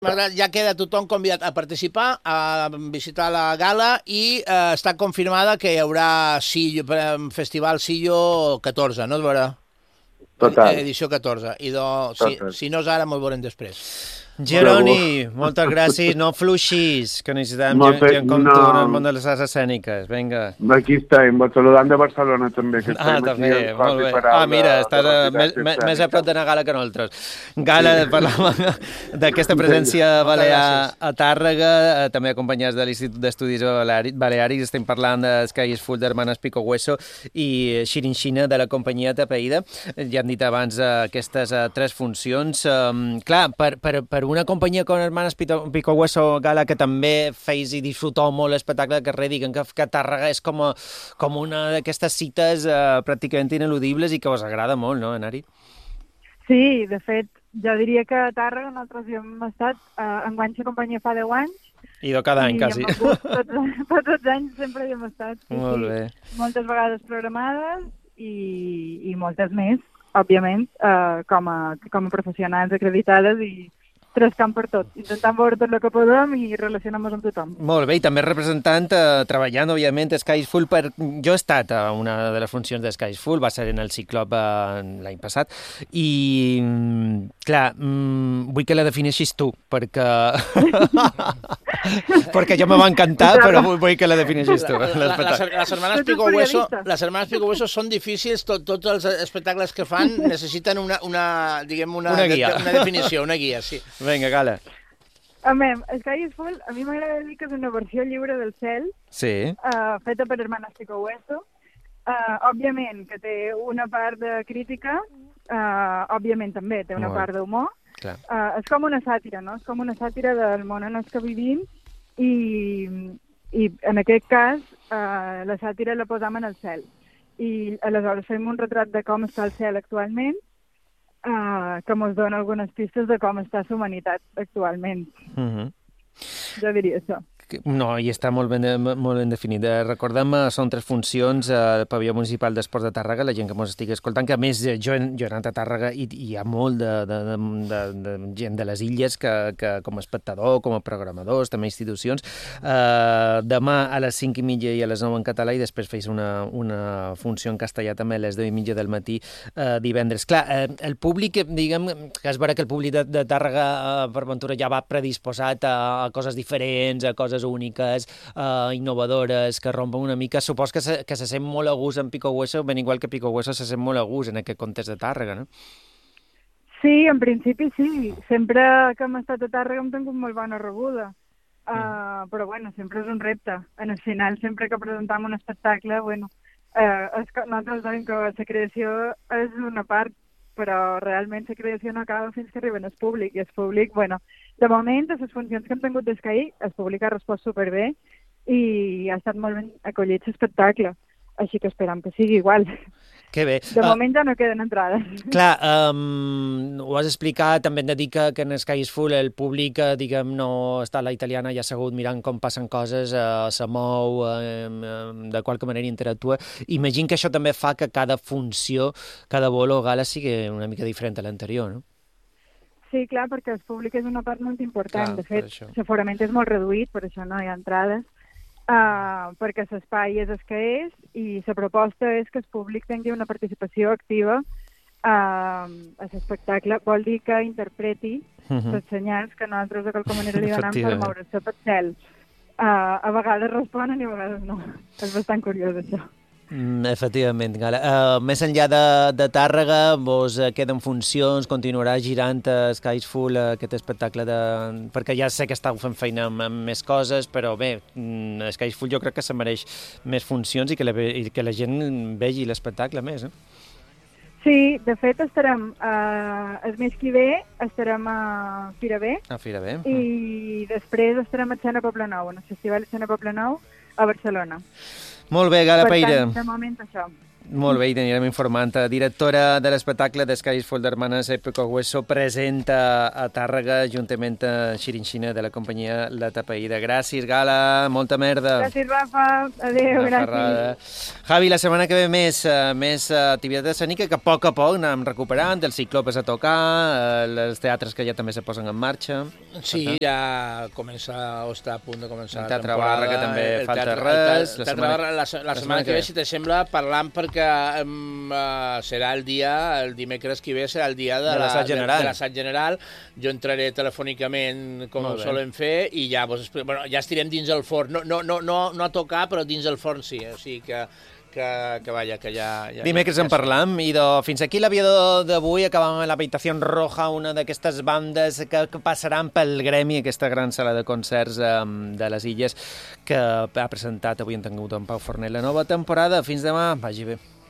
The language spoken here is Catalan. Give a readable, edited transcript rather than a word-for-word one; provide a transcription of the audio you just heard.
Ja queda tothom convidat a participar, a visitar la gala i està confirmada que hi haurà Festival Sillo 14, no? Total. Edició 14. I si no és ara, m'ho veurem després. Jeroni, moltes gràcies. No fluixis, que necessitem gent com tu en el món de les arts escèniques. Vinga. Aquí estem, vos saludant de Barcelona també. Que també, molt bé. Mira, estàs més a prop de la gala que nosaltres. Gala, parlàvem d'aquesta presència balear a Tàrrega, també acompanyats de l'Institut d'Estudis Balearis. Estem parlant de Sky is Full d'Hermanas Pico Hueso i Xirinxina de la companyia Tapeïda. Ja han dit abans aquestes 3 funcions. Clar, per una companyia com Hermanas Pico Hueso Gala, que també feis i disfruteu molt l'espectacle de carrer, diguem que Tàrrega és com una d'aquestes cites pràcticament ineludibles i que us agrada molt, no, anar-hi? Sí, de fet, jo diria que a Tàrrega nosaltres hi hem estat, enguany la companyia fa 10 anys. I de cada any, quasi. Tots els anys sempre hi hem estat. Molt bé. Moltes vegades programades i moltes més, òbviament, com a professionals acreditades i trascant per tot, intentant veure tot el que podem i relacionar-nos amb tothom. Molt bé, i també representant, treballant, òbviament, Sky is Full. Jo he estat a una de les funcions de Sky is Full, va ser en el Ciclop l'any passat, i, clar, vull que la defineixis tu, perquè jo me va encantar, però vull que la defineixis tu. Les Hermanas Pico Hueso són difícils, tots els espectacles que fan necessiten una definició, una guia, sí. Vinga, Gala. Sky is Full, a mi m'agrada dir que és una versió lliure del cel, sí. Feta per Hermanas Pico Hueso. Òbviament que té una part de crítica, òbviament també té una part d'humor. És com una sàtira, no? És com una sàtira del món en el que vivim i en aquest cas la sàtira la posam en el cel. I aleshores fem un retrat de com està el cel actualment, que ens dona algunes pistes de com està la humanitat actualment. Jo diria això. No, i està molt ben definit. Recordem, són 3 funcions al Pavelló Municipal d'Esports de Tàrrega, la gent que ens estigui escoltant, que a més jo he anat a Tàrrega i hi ha molt de gent de les illes que com a espectador, com a programadors, també institucions. Demà a les 5:30 i a les 9 en català i després feis una funció en castellà també a les 10:30 del matí divendres. Clar, el públic, diguem, que es veurà que el públic de Tàrrega per Ventura ja va predisposat a coses diferents, a coses úniques, innovadores, que rompen una mica. Supos que se sent molt a gust en Pico Hueso, ben igual que Pico Hueso se sent molt a gust en aquest context de Tàrrega, no? Sí, en principi sí. Sempre que hem estat a Tàrrega hem tingut molt bona rebuda. Però bueno, sempre és un repte. En el final, sempre que presentem un espectacle, nosaltres sabem que la creació és una part, però realment la creació no acaba fins que arriben al públic, i el públic, de moment, a les funcions que hem tingut d'Escaí, el públic ha respost superbé i ha estat molt ben acollit l'espectacle, així que esperam que sigui igual. Que bé. De moment ja no queden entrades. Clar, ho has explicat, també hem de dir que en Sky is Full el públic, diguem, no està a la italiana ja assegut mirant com passen coses, se mou, de qualque manera interactua. Imagino que això també fa que cada funció, cada bolo o gala sigui una mica diferent a l'anterior, no? Sí, clar, perquè el públic és una part molt important. De fet, l'aforament és molt reduït, per això no hi ha entrades, perquè l'espai és el que és i la proposta és que el públic tingui una participació activa a l'espectacle. Vol dir que interpreti les senyals que nosaltres de qualque manera li donem per moure-se pel cel. A vegades responen i a vegades no. És bastant curiós, això. Efectivament, Gala. Més enllà de Tàrrega, vos queden funcions, continuarà girant Sky is Full aquest espectacle perquè ja sé que estàu fent feina amb més coses, però bé, Sky is Full jo crec que se mereix més funcions i que la gent vegi l'espectacle més, eh? Sí, de fet estarem el mes que ve estarem a Fira B. A Fira B. I després estarem a Xena Poblenou, en el Festival Xena Poblenou a Barcelona. Molt bé, Gala Peira. Per tant, de moment això. Molt bé, i anirem informant. Directora de l'espectacle d'Escais Foldermanes, Épico Hueso, presenta a Tàrrega, juntament a Xirinxina de la companyia La Tapaïda. Gràcies, Gala, molta merda. Gràcies, Rafa. Adéu, gràcies. Javi, la setmana que ve més activitat escènica que a poc anem recuperant, el Ciclopes a tocar, els teatres que ja també se posen en marxa. Sí, ja comença o està a punt de començar la Teatre temporada. Barra, que també falta res. La setmana que ve, si t'assembla, parlant perquè serà el dimecres que ve serà el dia de l'assaig general. Jo entraré telefònicament com ho solen fer i ja estirem dins el forn. No a tocar, però dins el forn sí. O sigui que ja... Dimecres en parlam i fins aquí l'aviador d'avui. Acabam amb l'Habitació Roja, una d'aquestes bandes que passaran pel Gremi, aquesta gran sala de concerts de les Illes que ha presentat avui en tingut en Pau Forner la nova temporada. Fins demà, vagi bé.